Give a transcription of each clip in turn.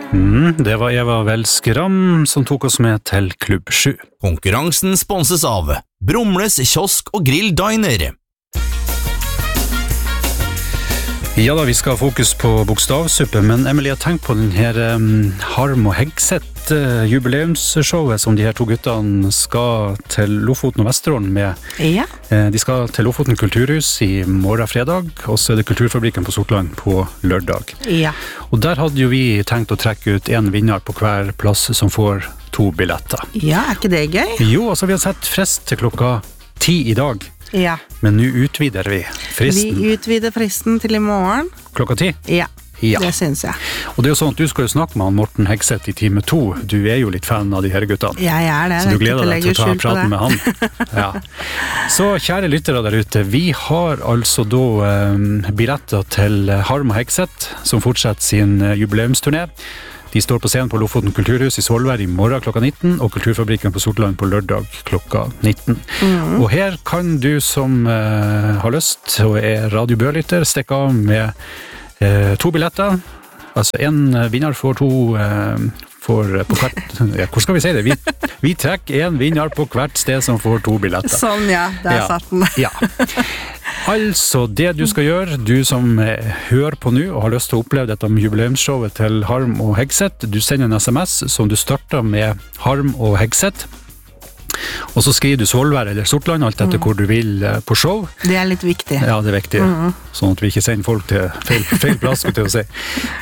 Det var Eva Velskram som tok oss med til Klubb 7. Konkurransen sponses av Brumles kiosk og grill diner. Ja da, vi skal ha fokus på bokstavsuppe, men Emilie, tenk på den her Harm og Hegseth jubileumsshowet som de her to guttene skal til Lofoten og Vesterålen med. Ja. De skal til Lofoten kulturhus i morgen fredag, og så det Kulturfabrikken på Sortland på lørdag. Ja. Og der hadde jo vi tenkt å trekke ut en vinner på hver plass som får 2 billetter. Ja, ikke det gøy? Jo, altså vi har sett frist til klokka 10 i dag. Ja. Men nå utvider vi fristen. Vi utvider fristen til i morgen. Klokka 10? Ja, Ja. det synes jeg. Og det er jo sånn at du skal jo snakke med han Morten Hegseth i time 2. Du er jo litt fan av de her guttene. Jeg er det. Så du gleder deg til å ta skjul på praten det. med han. Ja. Så kjære lyttere der ute, vi har altså da billetter til Harm og Hegseth, som fortsetter sin jubileumsturné. De står på scenen på Lofoten kulturhus i Svolvær i morgen klokka 19, og Kulturfabrikken på Sortland på lørdag klokka 19. Og her kan du som har lyst og er Radio Bø-lytter stikke av med 2 billetter. Altså en vinner får 2 på hvert, ja, hvor skal vi si det? Vi trekker en vinner på hvert sted som får 2 billetter. Sånn, ja. Der satt den. Ja. Altså, det du skal gjøre, du som hører på nå og har lyst til å oppleve dette jubileumsshowet til Harm og Hegseth, du sender en SMS som du starter med Harm og Hegseth, og så skriver du Svolvær eller Sortland, alt etter hvor du vil på show. Det er litt viktig. Ja, det er viktig, sånn at vi ikke sender folk til feil plass, skulle jeg si.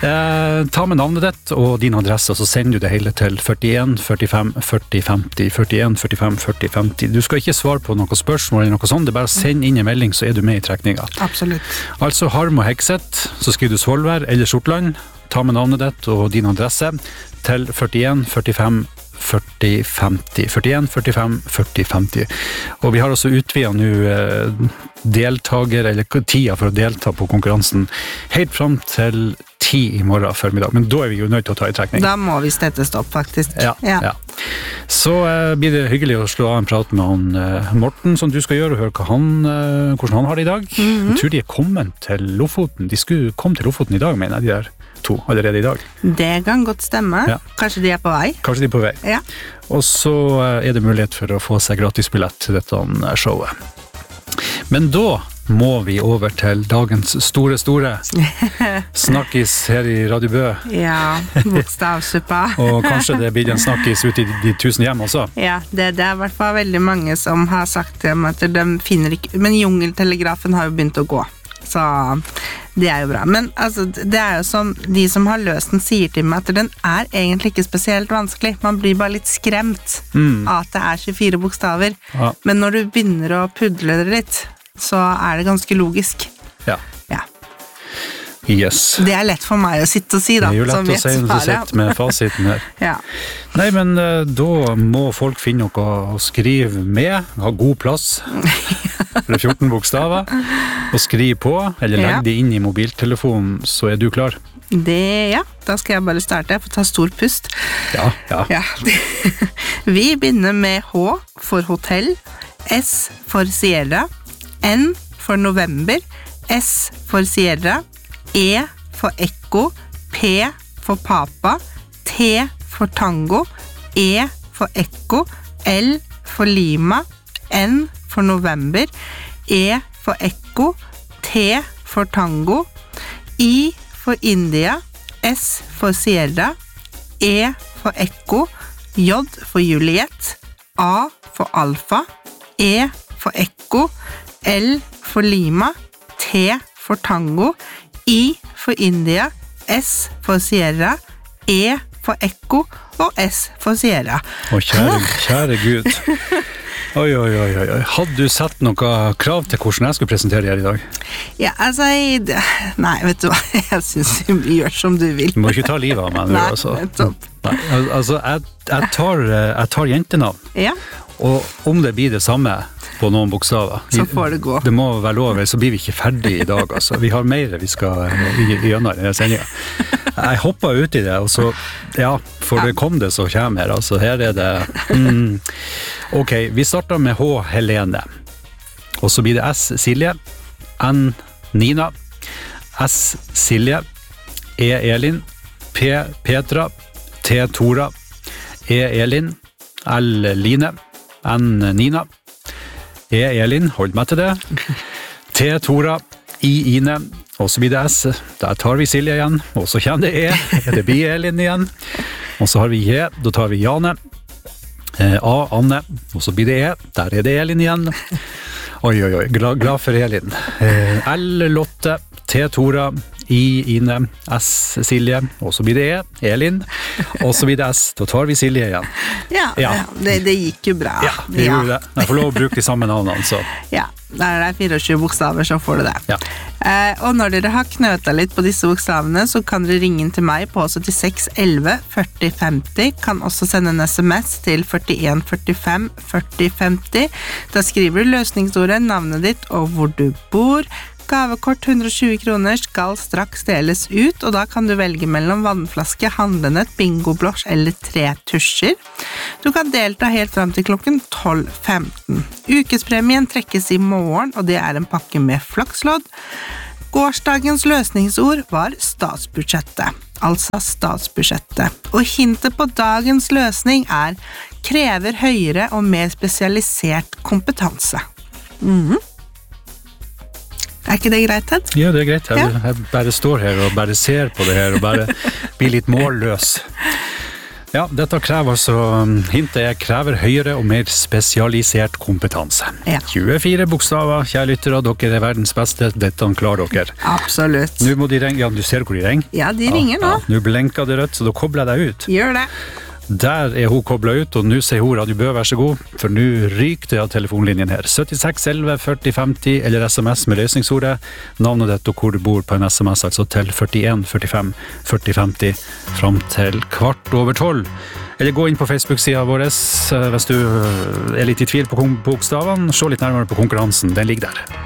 Ta med navnet ditt og din adresse, og så sender du det hele til 41 45 40 50, 41 45 40 50. Du skal ikke svare på noe spørsmål eller noe sånt, det er bare å sende inn en melding, så er du med i trekninga. Absolutt. Altså Harm og Hegseth, så skriver du Svolvær eller Sortland, ta med navnet ditt og din adresse til 41 45 40 50, 41 45 40 50. Og vi har også utvidet nå deltager, eller tida for å delta på konkurransen, helt fram til 10 i morgen formiddag. Men da er vi jo nødt til å ta i trekning. Da må vi stette stopp, faktisk. Ja. Så blir det hyggelig å slå av en prat med han Morten, som du skal gjøre, og høre hvordan han har det i dag. Jeg tror de er kommet til Lofoten. De skulle komme til Lofoten i dag, mener jeg, de der 2 allerede i dag. Det kan godt stemme. Ja. Kanskje de er på vei? Kanskje de er på vei. Ja. Og så er det mulighet for å få seg gratisbillett til dette showet. Men da må vi over til dagens store snakkis her i Radio Bø. Ja, bokstavsuppa. Og kanskje det blir en snakkis ut i de 1000 hjem også. Ja, det er i hvert fall veldig mange som har sagt til dem at de finner ikke... Men jungeltelegrafen har jo begynt å gå. Så det er jo bra. Men altså, det er jo som de som har løst den sier til meg, at den er egentlig ikke spesielt vanskelig. Man blir bare litt skremt av at det er 24 bokstaver. Ja. Men når du begynner å pudle det litt, så er det ganske logisk. Ja. Ja. Yes. Det er lett for meg å sitte og si da. Det er jo lett å si når du sitter med fasiten her. Ja. Nei, men da må folk finne noe å skrive med, ha god plass. Det er 14 bokstaver. Og skrive på, eller legge det inn i mobiltelefonen, så er du klar. Ja, da skal jeg bare starte. Jeg får ta stor pust. Ja. Vi begynner med H for hotell, S for Sierra, N for november, S for Sierra, E for ekko, P for papa, T for tango, E for ekko, L for lima, N for november, E for ekko, T for tango, I for India, S for Sierra, E for ekko, J for Juliet, A for alfa, E for ekko, L for lima, T for tango, I for India, S for Sierra, E for ekko og S for Sierra. Å, kjære Gud. Oi. Hadde du sett noe krav til hvordan jeg skulle presentere her i dag? Ja, altså, nei, vet du hva, jeg synes du gjør som du vil. Du må ikke ta livet av meg. Nei, altså. nettopp. Nei, altså, jeg tar jentenavn. Ja. Og om det blir det samme på noen bokstaver, så får det gå. Det må være lov, så blir vi ikke ferdig i dag. Altså. Vi har mer vi skal gjennom i denne sendingen. Jeg hoppet ut i det, og så, for det kom det så kommer her. Altså, her er det... Ok, vi starter med H, Helene. Og så blir det S, Silje. N, Nina. S, Silje. E, Elin. P. Petra, T. Tora, E. Elin, L. Line, N. Nina, E. Elin, hold meg til det, T. Tora, I. Ine, og så blir det S, der tar vi Silje igjen, og så kommer det E, det blir Elin igjen, og så har vi J, da tar vi Jane, A. Anne, og så blir det E, der det Elin igjen, oi, glad for Elin, L. Lotte, T. Tora, I. Ine, S. Silje, og så blir det E, Elin, og så blir det S, da tar vi Silje igjen. Ja. Det gikk jo bra. Ja, det gjorde det. Jeg får lov å bruke de samme navnene, så. Ja, der det 24 bokstaver, så får du det. Ja. Og når dere har knøtet litt på disse bokstavene, så kan dere ringe inn til meg på 76 11 40 50, kan også sende en SMS til 41 45 40 50. Da skriver du løsningsordet, navnet ditt og hvor du bor. Gavekort 120 kroner skal straks deles ut, og da kan du velge mellom vannflaske, handlenett, bingoblås eller 3 tusjer. Du kan delta helt frem til klokken 12:15. Ukespremien trekkes i morgen, og det er en pakke med flakslodd. Gårsdagens løsningsord var statsbudsjettet, altså statsbudsjettet. Og hintet på dagens løsning er krever høyere og mer spesialisert kompetanse. Er ikke det greit, Ted? Ja, det er greit. Jeg bare står her og bare ser på det her og bare blir litt målløs. Ja, dette krever altså, hintet krever høyere og mer spesialisert kompetanse. Ja. 24 bokstaver, kjære lyttere, dere er verdens beste, dette klarer dere. Absolutt. Nå må de ringe, ja, du ser hvor de ringer? Ja, de ringer nå. Ja, nå blenker det rødt, så da kobler jeg deg ut. Gjør det. Der er hun koblet ut, og nå sier hun Radio Bø, vær så god, for nå ryker det av telefonlinjen her. 76 11 40 50, eller SMS med løsningsordet, navnet ditt og hvor du bor på en SMS, altså til 41 45 40 50, frem til 12:15. Eller gå inn på Facebook-siden vår, hvis du er litt i tvil på bokstavene, se litt nærmere på konkurransen, den ligger der.